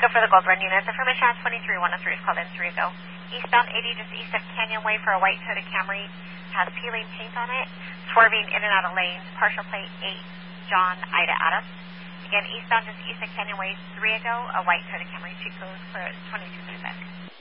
Chico for the Gold Run units. Information on 23103 is called in 3 ago. Eastbound 80 just east of Canyon Way for a white Toyota Camry. Has peeling paint on it. Swerving in and out of lanes. Partial plate 8 John Ida Adams. Again, eastbound just east of Canyon Way 3 ago. A white Toyota Camry. Chico's for 2235.